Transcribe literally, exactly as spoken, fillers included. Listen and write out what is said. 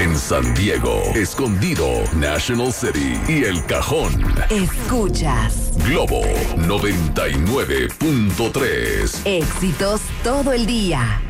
En San Diego, Escondido, National City y El Cajón. Escuchas Globo noventa y nueve punto tres. Éxitos todo el día.